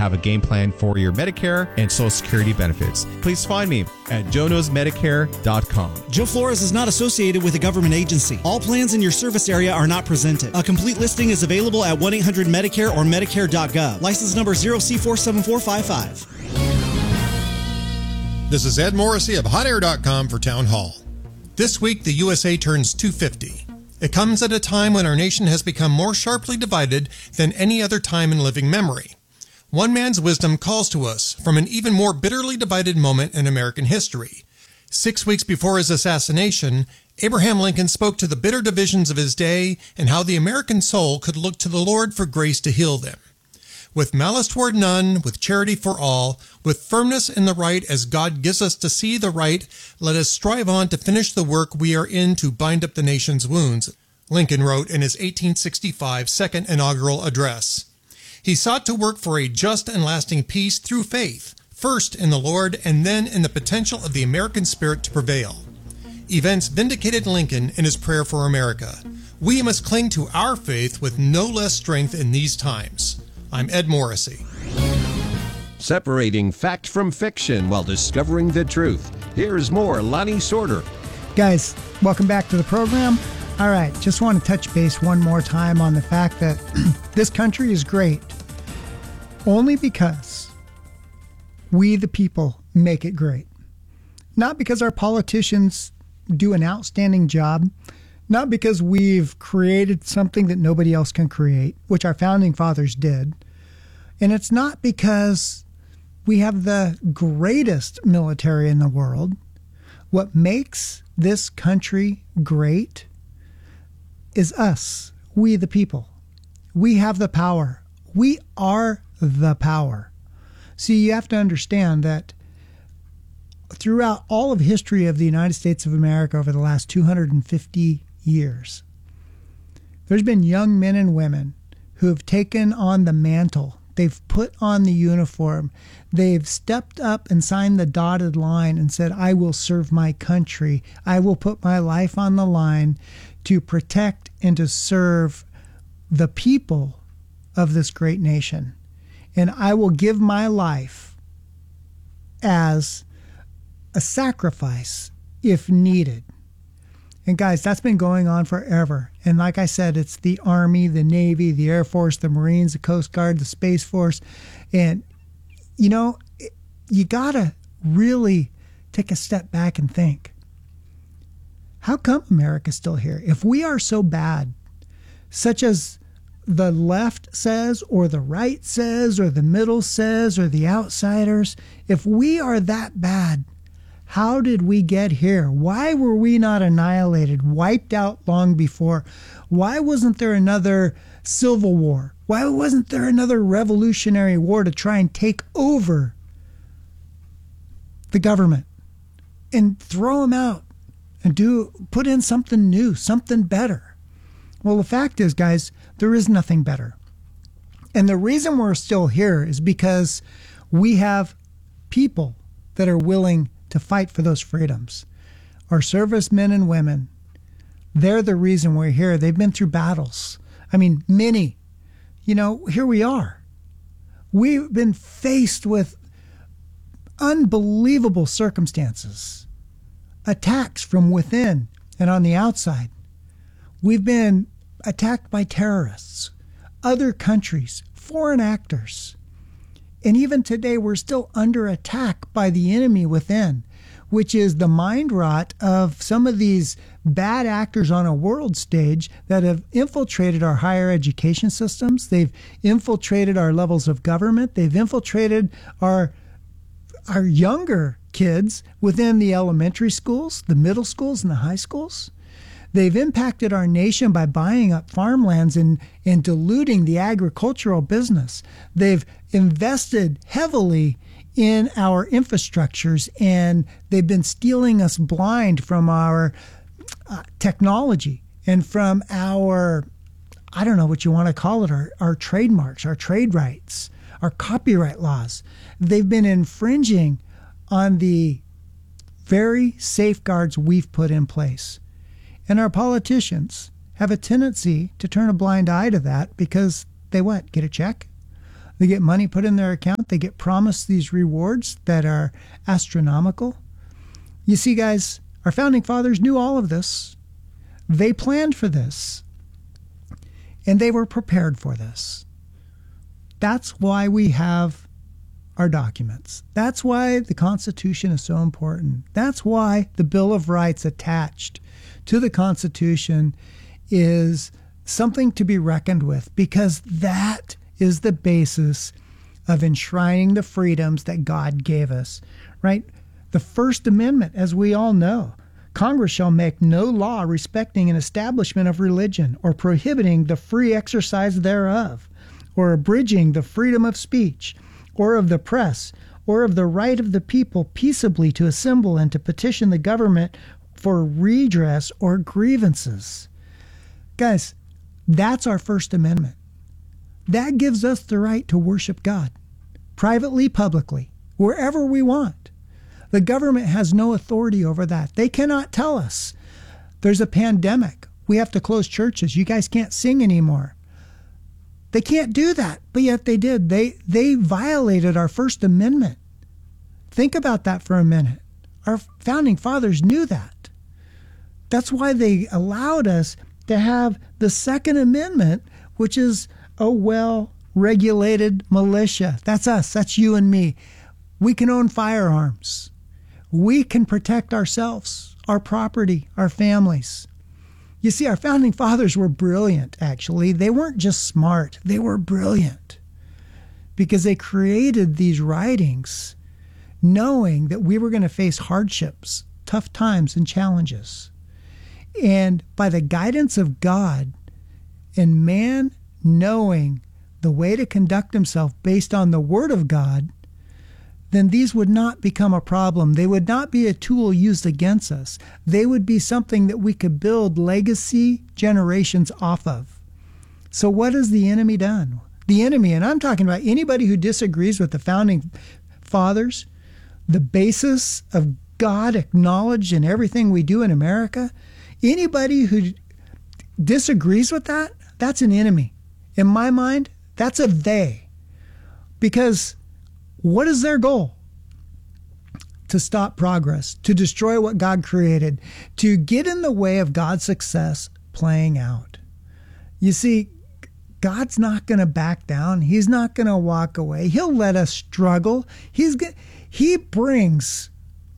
have a game plan for your Medicare and Social Security benefits. Please find me at joeknowsmedicare.com. Joe Flores is not associated with a government agency. All plans in your service area are not presented. A complete listing is available at 1-800-MEDICARE or Medicare.gov. License number 0C47455. This is Ed Morrissey of HotAir.com for Town Hall. This week, the USA turns 250. It comes at a time when our nation has become more sharply divided than any other time in living memory. One man's wisdom calls to us from an even more bitterly divided moment in American history. 6 weeks before his assassination, Abraham Lincoln spoke to the bitter divisions of his day and how the American soul could look to the Lord for grace to heal them. With malice toward none, with charity for all, with firmness in the right as God gives us to see the right, let us strive on to finish the work we are in to bind up the nation's wounds, Lincoln wrote in his 1865 second inaugural address. He sought to work for a just and lasting peace through faith, first in the Lord and then in the potential of the American spirit to prevail. Events vindicated Lincoln in his prayer for America. We must cling to our faith with no less strength in these times. I'm Ed Morrissey. Separating fact from fiction while discovering the truth. Here's more Lonnie Sorter. Guys, welcome back to the program. All right, just want to touch base one more time on the fact that this country is great only because we, the people, make it great. Not because our politicians do an outstanding job, not because we've created something that nobody else can create, which our founding fathers did. And it's not because we have the greatest military in the world. What makes this country great is us, we the people. We have the power. We are the power. See, you have to understand that throughout all of history of the United States of America over the last 250 years, there's been young men and women who have taken on the mantle. They've put on the uniform. They've stepped up and signed the dotted line and said, I will serve my country. I will put my life on the line to protect and to serve the people of this great nation. And I will give my life as a sacrifice if needed. And guys, that's been going on forever. And like I said, it's the Army, the Navy, the Air Force, the Marines, the Coast Guard, the Space Force. And, you know, you got to really take a step back and think, how come America's still here? If we are so bad, such as the left says, or the right says, or the middle says, or the outsiders, if we are that bad, how did we get here? Why were we not annihilated, wiped out long before? Why wasn't there another civil war? Why wasn't there another revolutionary war to try and take over the government and throw them out and put in something new, something better? Well, the fact is, guys, there is nothing better. And the reason we're still here is because we have people that are willing to fight for those freedoms. Our servicemen and women, they're the reason we're here. They've been through battles. I mean, many. You know, here we are. We've been faced with unbelievable circumstances, attacks from within and on the outside. We've been attacked by terrorists, other countries, foreign actors. And even today, we're still under attack by the enemy within, which is the mind rot of some of these bad actors on a world stage that have infiltrated our higher education systems. They've infiltrated our levels of government. They've infiltrated our younger kids within the elementary schools, the middle schools, and the high schools. They've impacted our nation by buying up farmlands and diluting the agricultural business. They've invested heavily in our infrastructures, and they've been stealing us blind from our technology and from our, I don't know what you want to call it, our trademarks, our trade rights, our copyright laws. They've been infringing on the very safeguards we've put in place. And our politicians have a tendency to turn a blind eye to that because they what? Get a check? They get money put in their account. They get promised these rewards that are astronomical. You see, guys, our founding fathers knew all of this. They planned for this. And they were prepared for this. That's why we have our documents. That's why the Constitution is so important. That's why the Bill of Rights attached to the Constitution is something to be reckoned with, because that is the basis of enshrining the freedoms that God gave us, right? The First Amendment, as we all know, Congress shall make no law respecting an establishment of religion or prohibiting the free exercise thereof, or abridging the freedom of speech, or of the press, or of the right of the people peaceably to assemble and to petition the government for redress or grievances. Guys, that's our First Amendment. That gives us the right to worship God, privately, publicly, wherever we want. The government has no authority over that. They cannot tell us there's a pandemic, we have to close churches, you guys can't sing anymore. They can't do that, but yet they did. They violated our First Amendment. Think about that for a minute. Our founding fathers knew that. That's why they allowed us to have the Second Amendment, which is a well-regulated militia. That's us. That's you and me. We can own firearms. We can protect ourselves, our property, our families. You see, our founding fathers were brilliant, actually. They weren't just smart. They were brilliant because they created these writings knowing that we were going to face hardships, tough times, and challenges. And by the guidance of God and man knowing the way to conduct himself based on the Word of God, then these would not become a problem. They would not be a tool used against us. They would be something that we could build legacy generations off of. So what has the enemy done? The enemy, and I'm talking about anybody who disagrees with the founding fathers, the basis of God acknowledged in everything we do in America, anybody who disagrees with that, that's an enemy. In my mind, that's a they. Because what is their goal? To stop progress, to destroy what God created, to get in the way of God's success playing out. You see, God's not going to back down. He's not going to walk away. He'll let us struggle. He brings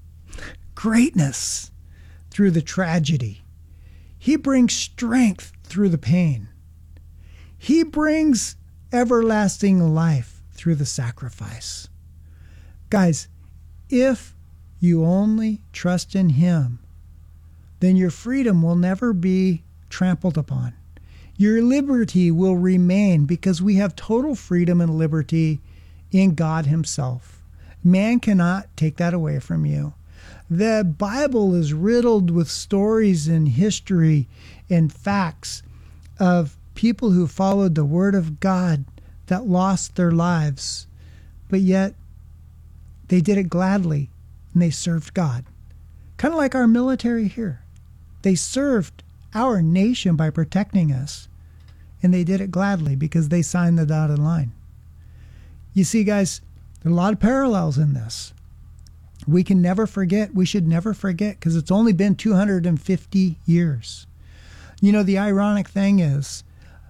greatness through the tragedy. He brings strength through the pain. He brings everlasting life through the sacrifice. Guys, if you only trust in Him, then your freedom will never be trampled upon. Your liberty will remain because we have total freedom and liberty in God Himself. Man cannot take that away from you. The Bible is riddled with stories and history and facts of people who followed the Word of God that lost their lives, but yet they did it gladly and they served God. Kind of like our military here. They served our nation by protecting us, and they did it gladly because they signed the dotted line. You see, guys, there are a lot of parallels in this. We can never forget. We should never forget because it's only been 250 years. You know, the ironic thing is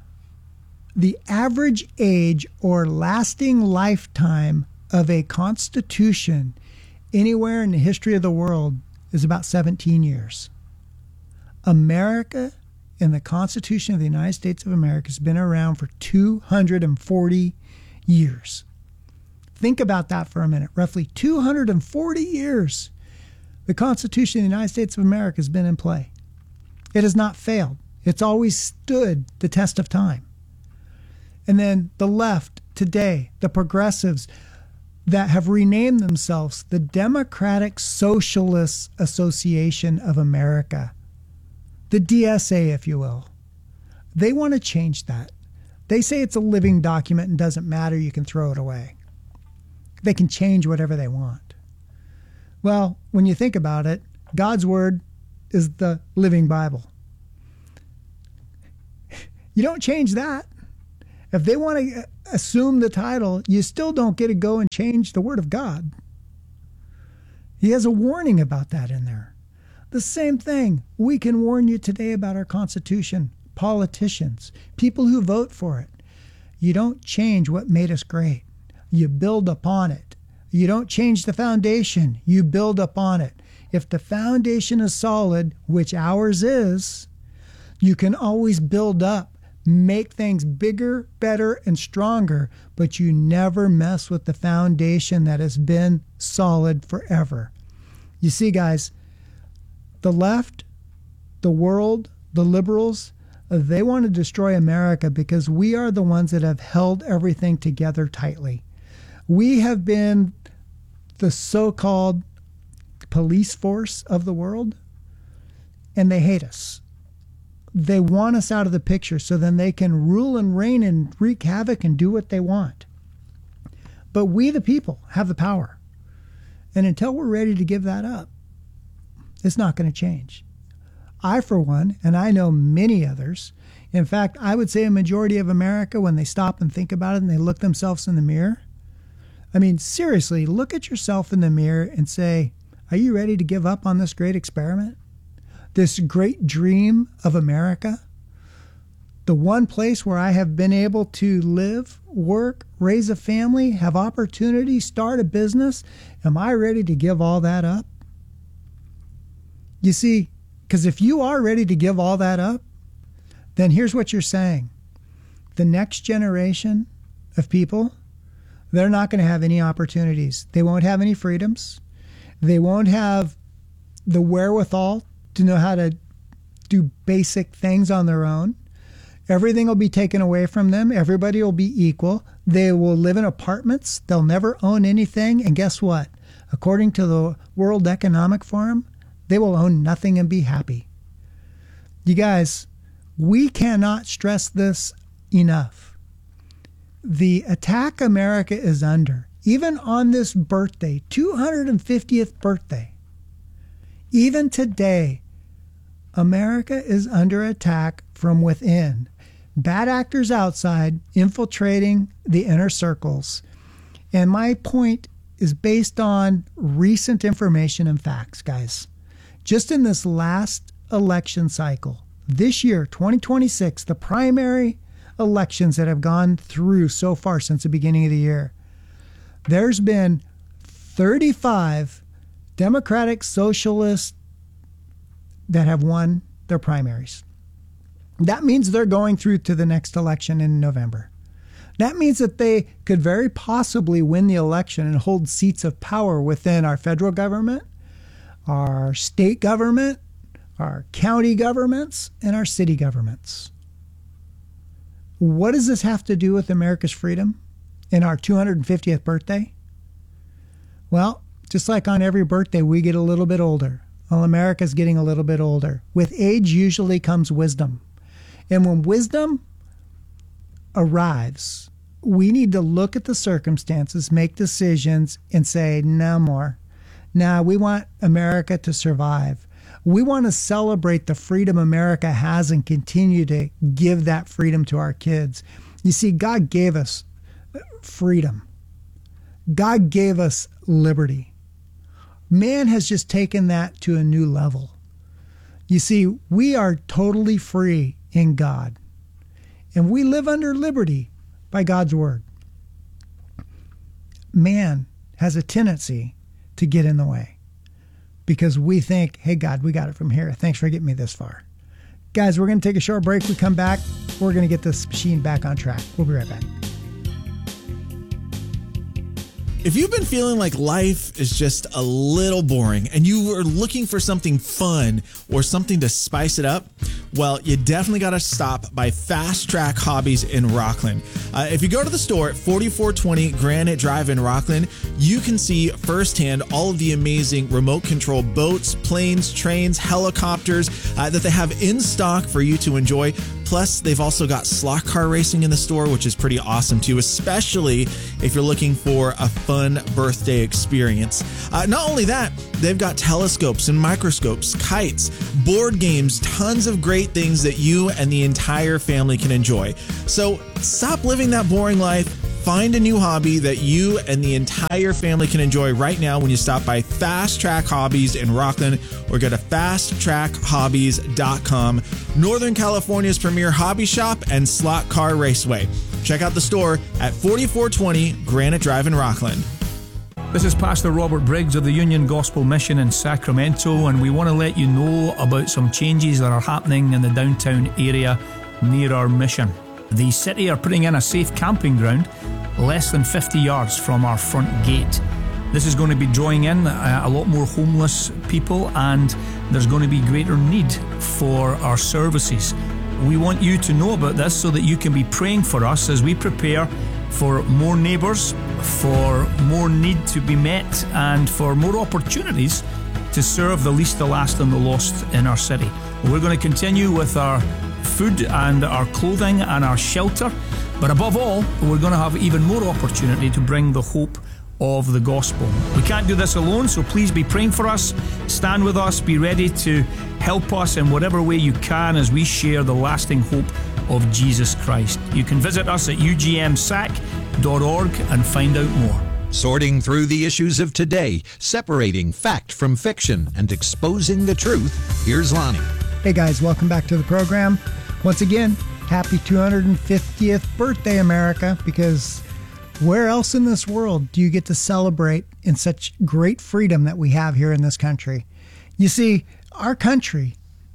the average age or lasting lifetime of a constitution anywhere in the history of the world is about 17 years. America and the Constitution of the United States of America has been around for 240 years. Think about that for a minute. Roughly 240 years, the Constitution of the United States of America has been in play. It has not failed. It's always stood the test of time. And then the left today, the progressives that have renamed themselves the Democratic Socialist Association of America, the DSA, if you will, they want to change that. They say it's a living document and doesn't matter, you can throw it away. They can change whatever they want. Well, when you think about it, God's Word is the living Bible. You don't change that. If they want to assume the title, you still don't get to go and change the word of God. He has a warning about that in there. The same thing. We can warn you today about our Constitution, politicians, people who vote for it. You don't change what made us great. You build upon it. You don't change the foundation. You build upon it. If the foundation is solid, which ours is, you can always build up, make things bigger, better, and stronger, but you never mess with the foundation that has been solid forever. You see, guys, the left, the world, the liberals, they want to destroy America because we are the ones that have held everything together tightly. We have been the so-called police force of the world, and they hate us. They want us out of the picture so then they can rule and reign and wreak havoc and do what they want. But we, the people, have the power. And until we're ready to give that up, it's not going to change. I, for one, and I know many others, in fact, I would say a majority of America, when they stop and think about it and they look themselves in the mirror, I mean, seriously, look at yourself in the mirror and say, are you ready to give up on this great experiment? This great dream of America? The one place where I have been able to live, work, raise a family, have opportunity, start a business. Am I ready to give all that up? You see, because if you are ready to give all that up, then here's what you're saying. The next generation of people, they're not going to have any opportunities. They won't have any freedoms. They won't have the wherewithal to know how to do basic things on their own. Everything will be taken away from them. Everybody will be equal. They will live in apartments. They'll never own anything. And guess what? According to the World Economic Forum, they will own nothing and be happy. You guys, we cannot stress this enough. The attack America is under, even on this birthday, 250th birthday, even today, America is under attack from within. Bad actors outside infiltrating the inner circles. And my point is based on recent information and facts, guys. Just in this last election cycle, this year, 2026, the primary elections that have gone through so far since the beginning of the year, there's been 35 Democratic Socialists that have won their primaries. That means they're going through to the next election in November. That means that they could very possibly win the election and hold seats of power within our federal government, our state government, our county governments, and our city governments. What does this have to do with America's freedom in our 250th birthday? Well, just like on every birthday, we get a little bit older. Well, America's getting a little bit older. With age usually comes wisdom. And when wisdom arrives, we need to look at the circumstances, make decisions, and say, no more. Now, we want America to survive. We want to celebrate the freedom America has and continue to give that freedom to our kids. You see, God gave us freedom. God gave us liberty. Man has just taken that to a new level. You see, we are totally free in God, and we live under liberty by God's word. Man has a tendency to get in the way because we think, hey, God, we got it from here. Thanks for getting me this far. Guys, we're going to take a short break. We come back. We're going to get this machine back on track. We'll be right back. If you've been feeling like life is just a little boring and you are looking for something fun or something to spice it up, well, you definitely got to stop by Fast Track Hobbies in Rockland. If you go to the store at 4420 Granite Drive in Rockland, you can see firsthand all of the amazing remote control boats, planes, trains, helicopters that they have in stock for you to enjoy. Plus, they've also got slot car racing in the store, which is pretty awesome too, especially if you're looking for a fun birthday experience. Not only that, they've got telescopes and microscopes, kites, board games, tons of great great things that you and the entire family can enjoy. So stop living that boring life. Find a new hobby that you and the entire family can enjoy right now when you stop by Fast Track Hobbies in Rockland or go to fasttrackhobbies.com, Northern California's premier hobby shop and slot car raceway. Check out the store at 4420 Granite Drive in Rockland. This is Pastor Robert Briggs of the Union Gospel Mission in Sacramento, and we want to let you know about some changes that are happening in the downtown area near our mission. The city are putting in a safe camping ground less than 50 yards from our front gate. This is going to be drawing in a lot more homeless people, and there's going to be greater need for our services. We want you to know about this so that you can be praying for us as we prepare for more neighbours, for more need to be met, and for more opportunities to serve the least, the last, and the lost in our city. We're going to continue with our food and our clothing and our shelter, but above all, we're going to have even more opportunity to bring the hope of the gospel. We can't do this alone, so please be praying for us. Stand with us. Be ready to help us in whatever way you can as we share the lasting hope of Jesus Christ. You can visit us at ugmsac.org and find out more. Sorting through the issues of today, separating fact from fiction, and exposing the truth, here's Lonnie. Hey guys, welcome back to the program. Once again, happy 250th birthday, America, because where else in this world do you get to celebrate in such great freedom that we have here in this country? You see, our country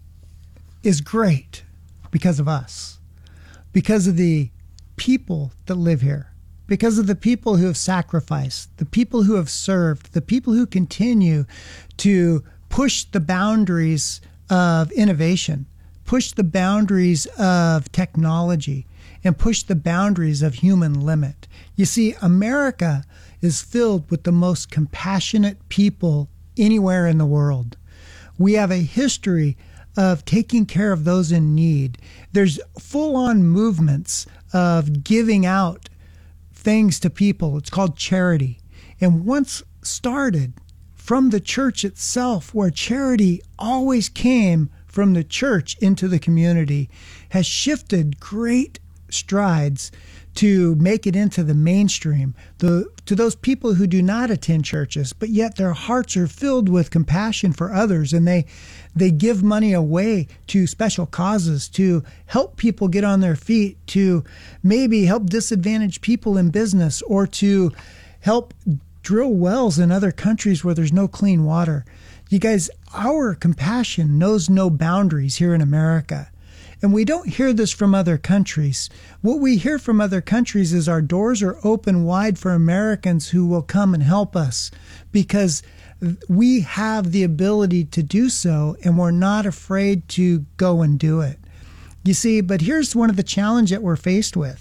is great because of us, because of the people that live here, because of the people who have sacrificed, the people who have served, the people who continue to push the boundaries of innovation, push the boundaries of technology, and push the boundaries of human limit. You see, America is filled with the most compassionate people anywhere in the world. We have a history of taking care of those in need. There's full-on movements of giving out things to people. It's called charity. And once started from the church itself, where charity always came from the church into the community, has shifted great strides to make it into the mainstream, to those people who do not attend churches, but yet their hearts are filled with compassion for others, and they give money away to special causes to help people get on their feet, to maybe help disadvantaged people in business, or to help drill wells in other countries where there's no clean water. You guys, our compassion knows no boundaries here in America. And we don't hear this from other countries. What we hear from other countries is our doors are open wide for Americans who will come and help us, because we have the ability to do so, and we're not afraid to go and do it. You see, but here's one of the challenges that we're faced with.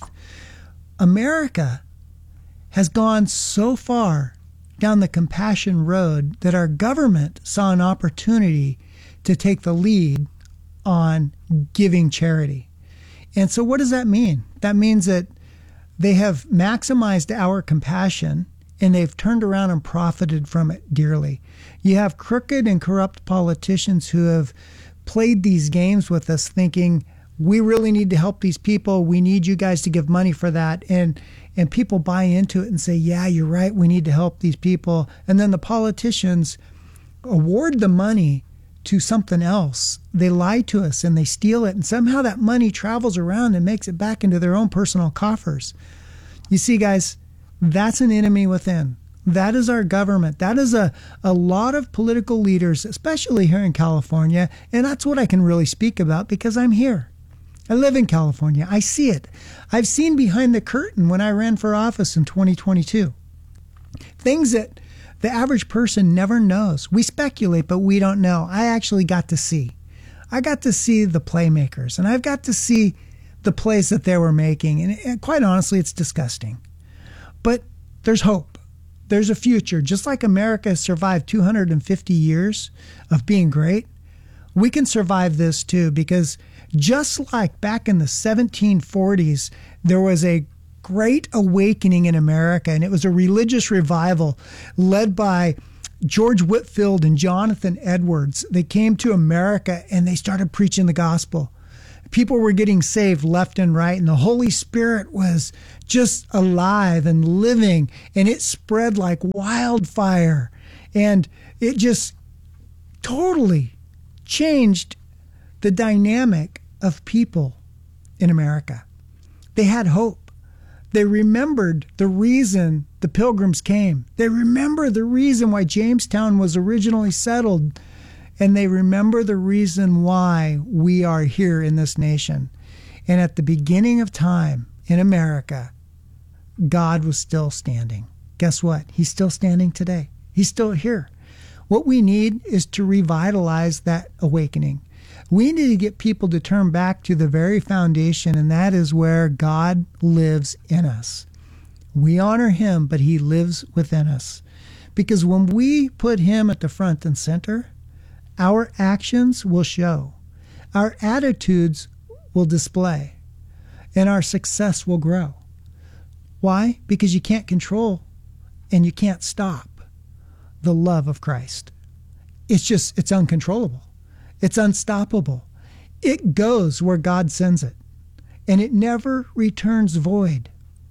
America has gone so far down the compassion road that our government saw an opportunity to take the lead on giving charity. And so what does that mean? That means that they have maximized our compassion, and they've turned around and profited from it dearly. You have crooked and corrupt politicians who have played these games with us, thinking, we really need to help these people. We need you guys to give money for that. And people buy into it and say, yeah, you're right. We need to help these people. And then the politicians award the money to something else. They lie to us and they steal it. And somehow that money travels around and makes it back into their own personal coffers. You see, guys, that's an enemy within. That is our government. That is a lot of political leaders, especially here in California. And that's what I can really speak about because I'm here. I live in California. I see it. I've seen behind the curtain when I ran for office in 2022. Things that the average person never knows. We speculate, but we don't know. I actually got to see. I got to see the playmakers, and I've got to see the plays that they were making. And quite honestly, it's disgusting. But there's hope. There's a future. Just like America has survived 250 years of being great, we can survive this too, because just like back in the 1740s, there was a great awakening in America, and it was a religious revival led by George Whitefield and Jonathan Edwards, they came to America and they started preaching the gospel. People were getting saved left and right, and the Holy Spirit was just alive and living, and it spread like wildfire. And it just totally changed the dynamic of people in America. They had hope. They remembered the reason the Pilgrims came. They remember the reason why Jamestown was originally settled. And they remember the reason why we are here in this nation. And at the beginning of time in America, God was still standing. Guess what? He's still standing today. He's still here. What we need is to revitalize that awakening. We need to get people to turn back to the very foundation, and that is where God lives in us. We honor him, but he lives within us. Because when we put him at the front and center, our actions will show, our attitudes will display, and our success will grow. Why? Because you can't control and you can't stop the love of Christ. It's uncontrollable. It's unstoppable. It goes where God sends it, and it never returns void.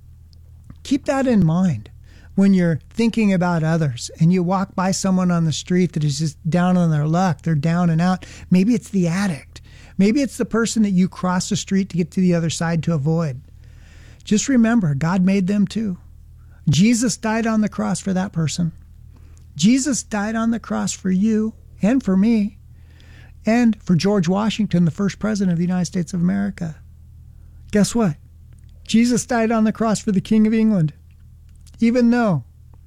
Keep that in mind when you're thinking about others and you walk by someone on the street that is just down on their luck. They're down and out. Maybe it's the addict. Maybe it's the person that you cross the street to get to the other side to avoid. Just remember, God made them too. Jesus died on the cross for that person. Jesus died on the cross for you and for me and for George Washington, the first president of the United States of America. Guess what? Jesus died on the cross for the King of England. Even though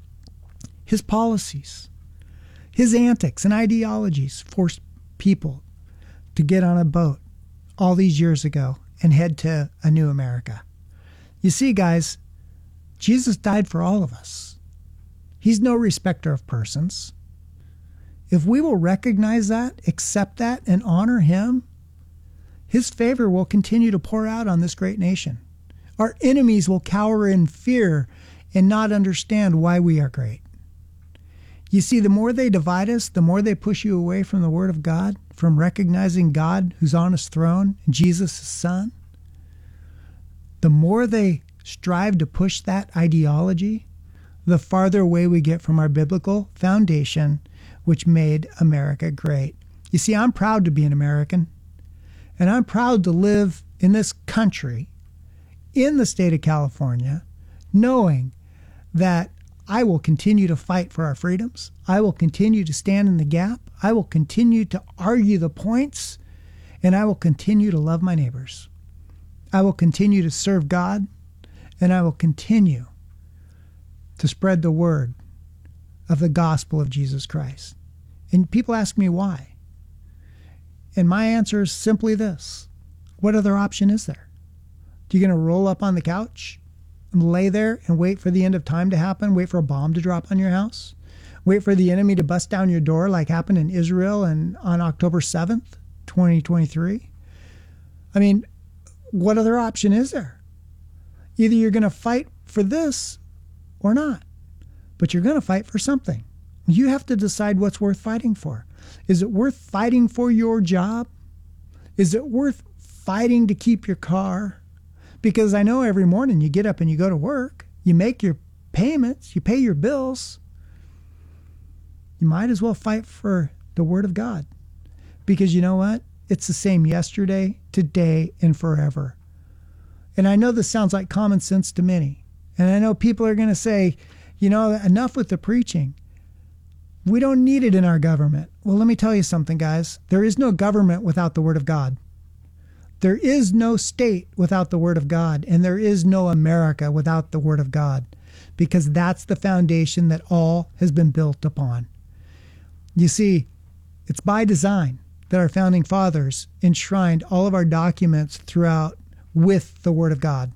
his policies, his antics and ideologies forced people to get on a boat all these years ago and head to a new America. You see, guys, Jesus died for all of us. He's no respecter of persons. If we will recognize that, accept that, and honor him, his favor will continue to pour out on this great nation. Our enemies will cower in fear and not understand why we are great. You see, the more they divide us, the more they push you away from the Word of God, from recognizing God who's on his throne, Jesus' Son. The more they strive to push that ideology, the farther away we get from our biblical foundation, which made America great. You see, I'm proud to be an American, and I'm proud to live in this country, in the state of California, knowing that I will continue to fight for our freedoms. I will continue to stand in the gap. I will continue to argue the points, and I will continue to love my neighbors. I will continue to serve God, and I will continue to spread the word of the gospel of Jesus Christ. And people ask me why. And my answer is simply this. What other option is there? Are you going to roll up on the couch and lay there and wait for the end of time to happen? Wait for a bomb to drop on your house? Wait for the enemy to bust down your door like happened in Israel and on October 7th, 2023? I mean, what other option is there? Either you're going to fight for this or not, but you're going to fight for something. You have to decide what's worth fighting for. Is it worth fighting for your job? Is it worth fighting to keep your car? Because I know every morning you get up and you go to work, you make your payments, you pay your bills. You might as well fight for the Word of God. Because you know what? It's the same yesterday, today, and forever. And I know this sounds like common sense to many. And I know people are going to say, you know, enough with the preaching. We don't need it in our government. Well, let me tell you something, guys. There is no government without the Word of God. There is no state without the Word of God. And there is no America without the Word of God. Because that's the foundation that all has been built upon. You see, it's by design that our founding fathers enshrined all of our documents throughout with the Word of God.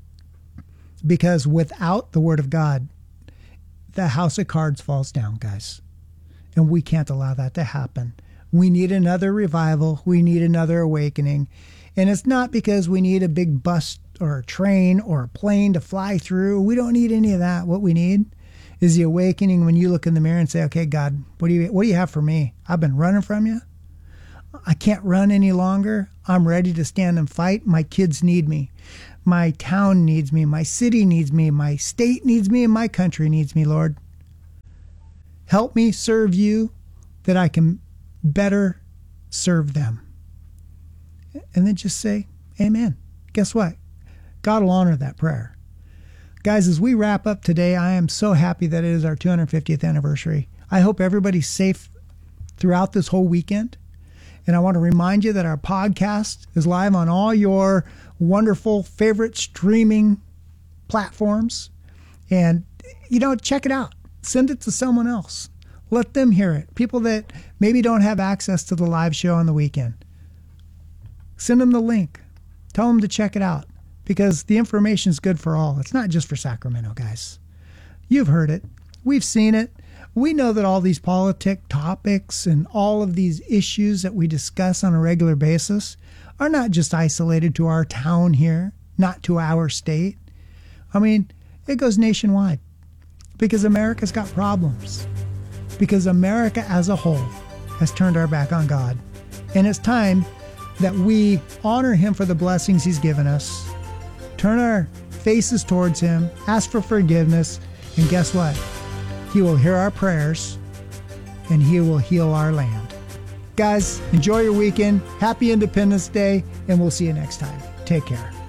Because without the Word of God, the house of cards falls down, guys. And we can't allow that to happen. We need another revival. We need another awakening. And it's not because we need a big bus or a train or a plane to fly through. We don't need any of that. What we need is the awakening when you look in the mirror and say, okay, God, what do you have for me? I've been running from you. I can't run any longer. I'm ready to stand and fight. My kids need me. My town needs me. My city needs me. My state needs me. And my country needs me, Lord. Help me serve you that I can better serve them. And then just say, amen. Guess what? God will honor that prayer. Guys, as we wrap up today, I am so happy that it is our 250th anniversary. I hope everybody's safe throughout this whole weekend. And I want to remind you that our podcast is live on all your wonderful favorite streaming platforms. And, check it out. Send it to someone else. Let them hear it. People that maybe don't have access to the live show on the weekend. Send them the link. Tell them to check it out. Because the information is good for all. It's not just for Sacramento, guys. You've heard it. We've seen it. We know that all these politic topics and all of these issues that we discuss on a regular basis are not just isolated to our town here, not to our state. I mean, it goes nationwide because America's got problems. Because America as a whole has turned our back on God. And it's time that we honor him for the blessings he's given us, turn our faces towards him, ask for forgiveness, and guess what? He will hear our prayers, and he will heal our land. Guys, enjoy your weekend. Happy Independence Day, and we'll see you next time. Take care.